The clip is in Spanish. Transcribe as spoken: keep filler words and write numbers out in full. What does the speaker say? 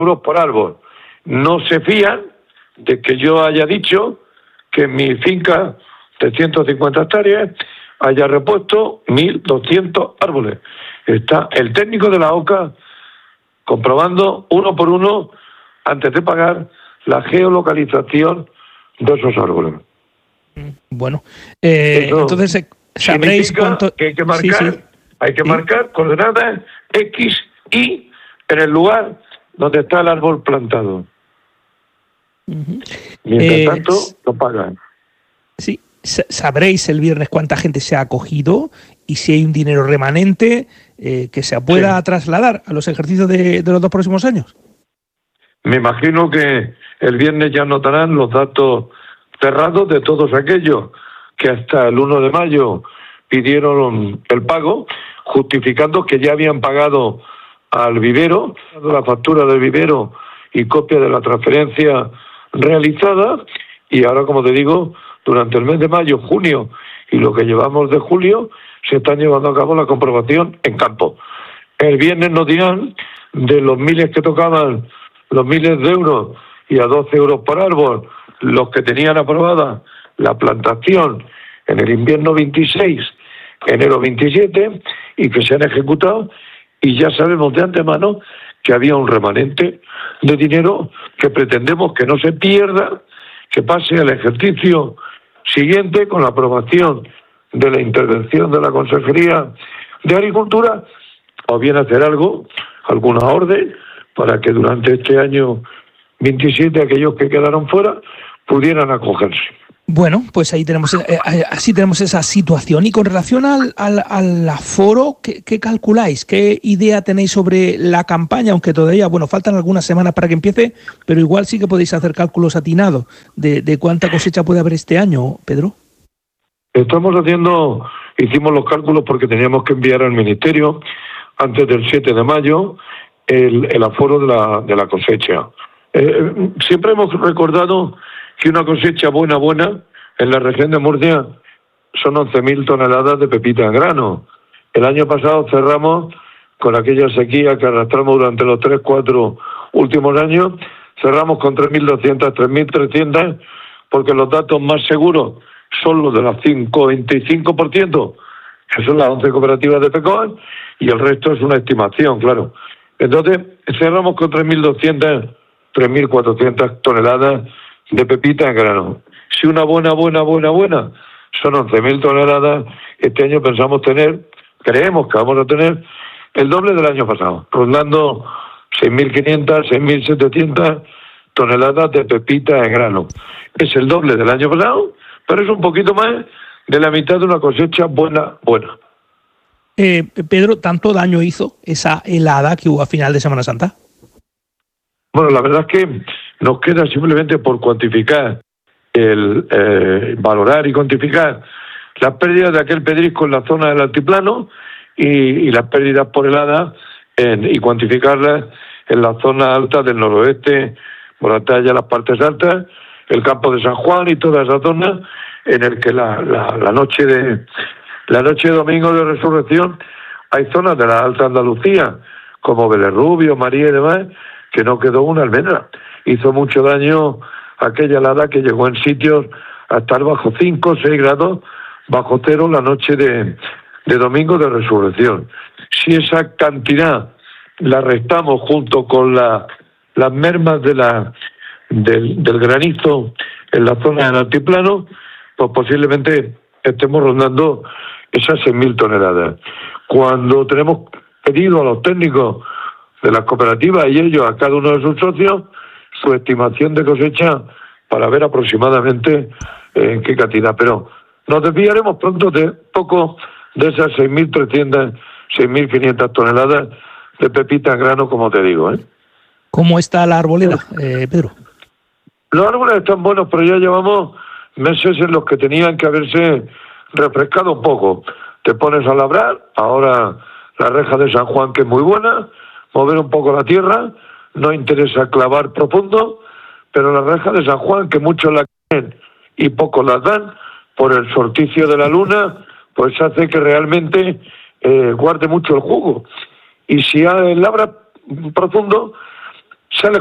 euros por árbol. No se fían de que yo haya dicho que en mi finca de ciento cincuenta hectáreas haya repuesto mil doscientos árboles. Está el técnico de la OCA comprobando uno por uno, antes de pagar, la geolocalización de esos árboles. Bueno, eh, entonces eh, sabréis cuánto... que hay que marcar, sí, sí. hay que ¿Sí? marcar coordenadas X, Y en el lugar donde está el árbol plantado. Uh-huh. Mientras eh, tanto, lo pagan. Sí, sabréis el viernes cuánta gente se ha acogido y si hay un dinero remanente eh, que se pueda sí. trasladar a los ejercicios de, de los dos próximos años. Me imagino que el viernes ya notarán los datos cerrados de todos aquellos que hasta el uno de mayo pidieron el pago, justificando que ya habían pagado al vivero, la factura del vivero y copia de la transferencia realizada, y ahora, como te digo, durante el mes de mayo, junio y lo que llevamos de julio, se están llevando a cabo la comprobación en campo. El viernes nos dirán de los miles que tocaban, los miles de euros y a doce euros por árbol, los que tenían aprobada la plantación en el invierno veintiséis, enero veintisiete, y que se han ejecutado, y ya sabemos de antemano que había un remanente de dinero que pretendemos que no se pierda, que pase al ejercicio siguiente con la aprobación de la intervención de la Consejería de Agricultura, o bien hacer algo, alguna orden, para que durante este año veintisiete aquellos que quedaron fuera pudieran acogerse. Bueno, pues ahí tenemos, eh, así tenemos esa situación. Y con relación al, al, al aforo, ¿qué, ¿qué calculáis? ¿Qué idea tenéis sobre la campaña? Aunque todavía, bueno, faltan algunas semanas para que empiece, pero igual sí que podéis hacer cálculos atinados de, de cuánta cosecha puede haber este año, Pedro. Estamos haciendo, hicimos los cálculos porque teníamos que enviar al Ministerio antes del siete de mayo el, el aforo de la, de la cosecha. Eh, siempre hemos recordado que una cosecha buena, buena, en la región de Murcia son once mil toneladas de pepita en grano. El año pasado cerramos con aquella sequía que arrastramos durante los tres, cuatro últimos años, cerramos con tres mil doscientas, tres mil trescientas, porque los datos más seguros son los de las cinco, veinticinco por ciento, que son las once cooperativas de PECOAN, y el resto es una estimación, claro. Entonces, cerramos con tres mil doscientas, tres mil cuatrocientas toneladas de pepita en grano. Si una buena, buena, buena, buena son once mil toneladas, este año pensamos tener, creemos que vamos a tener el doble del año pasado, rondando seis mil quinientas, seis mil setecientas toneladas de pepita en grano. Es el doble del año pasado, pero es un poquito más de la mitad de una cosecha buena, buena. Eh, Pedro, ¿tanto daño hizo esa helada que hubo a final de Semana Santa? Bueno, la verdad es que nos queda simplemente por cuantificar, el eh, valorar y cuantificar las pérdidas de aquel pedrisco en la zona del altiplano y, y las pérdidas por helada en, y cuantificarlas en la zona alta del noroeste, Moratalla, las partes altas, el campo de San Juan y toda esa zona en el que la, la, la noche de la noche de domingo de resurrección hay zonas de la Alta Andalucía como Belerrubio, María y demás, que no quedó una almendra. Hizo mucho daño aquella helada que llegó en sitios a estar bajo cinco o seis grados, bajo cero la noche de, de domingo de resurrección. Si esa cantidad la restamos junto con la, las mermas de la, del, del granizo en la zona del altiplano, pues posiblemente estemos rondando esas seis mil toneladas. Cuando tenemos pedido a los técnicos de las cooperativas y ellos a cada uno de sus socios su estimación de cosecha para ver aproximadamente en eh, qué cantidad, pero nos desviaremos pronto de poco de esas seis mil trescientas, seis mil quinientas toneladas de pepita en grano, como te digo, ¿eh? ¿Cómo está la arboleda, eh, Pedro? Los árboles están buenos, pero ya llevamos meses en los que tenían que haberse refrescado un poco. Te pones a labrar, ahora la reja de San Juan, que es muy buena, mover un poco la tierra, no interesa clavar profundo, pero la reja de San Juan, que muchos la quieren y pocos la dan, por el sorticio de la luna, pues hace que realmente eh, guarde mucho el jugo. Y si hay labra profundo, sale